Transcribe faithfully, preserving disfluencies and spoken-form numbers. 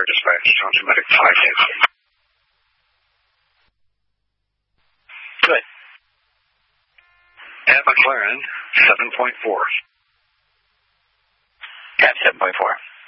Tower dispatch, Johnson Medic five sixty. Good. At McLaren, seven point four. At seven point four.